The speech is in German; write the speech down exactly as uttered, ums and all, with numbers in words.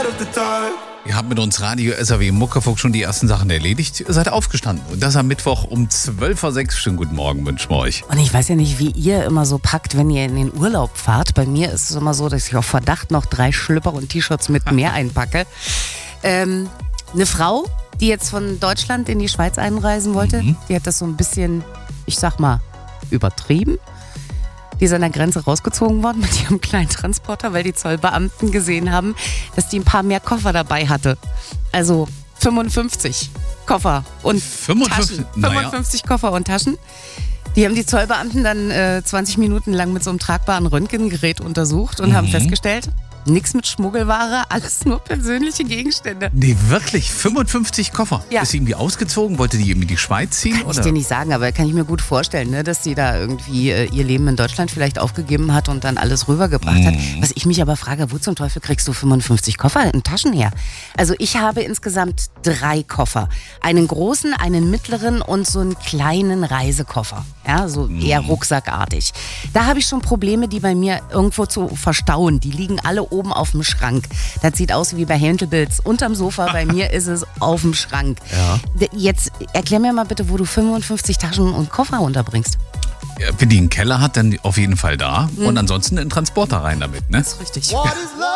Ihr habt mit uns Radio S R W Muckefuck schon die ersten Sachen erledigt. Ihr seid aufgestanden. Und das am Mittwoch um zwölf Uhr sechs. Schönen guten Morgen wünschen wir euch. Und ich weiß ja nicht, wie ihr immer so packt, wenn ihr in den Urlaub fahrt. Bei mir ist es immer so, dass ich auf Verdacht noch drei Schlüpper und T-Shirts mit mehr einpacke. Ähm, eine Frau, die jetzt von Deutschland in die Schweiz einreisen wollte, mhm. die hat das so ein bisschen, ich sag mal, übertrieben. Die ist an der Grenze rausgezogen worden mit ihrem kleinen Transporter, weil die Zollbeamten gesehen haben, dass die ein paar mehr Koffer dabei hatte. Also fünfundfünfzig Koffer und fünfundfünfzig, Taschen. fünfundfünfzig naja. Koffer und Taschen. Die haben die Zollbeamten dann äh, zwanzig Minuten lang mit so einem tragbaren Röntgengerät untersucht und mhm. haben festgestellt, nichts mit Schmuggelware, alles nur persönliche Gegenstände. Nee, wirklich? fünfundfünfzig Koffer? Ja. Ist sie irgendwie ausgezogen? Wollte die irgendwie die Schweiz ziehen? Kann oder? ich dir nicht sagen, aber kann ich mir gut vorstellen, ne, dass sie da irgendwie äh, ihr Leben in Deutschland vielleicht aufgegeben hat und dann alles rübergebracht mhm. hat. Was ich mich aber frage, wo zum Teufel kriegst du fünfundfünfzig Koffer in Taschen her? Also ich habe insgesamt drei Koffer. Einen großen, einen mittleren und so einen kleinen Reisekoffer. Ja, so mhm. eher rucksackartig. Da habe ich schon Probleme, die bei mir irgendwo zu verstauen. Die liegen alle oben auf dem Schrank. Das sieht aus wie bei Häntelbilds unterm Sofa. Bei mir ist es auf dem Schrank. Ja. Jetzt erklär mir mal bitte, wo du fünfundfünfzig Taschen und Koffer unterbringst. Ja, wenn die einen Keller hat, dann auf jeden Fall da. Mhm. Und ansonsten in den Transporter rein damit, ne? Das ist richtig.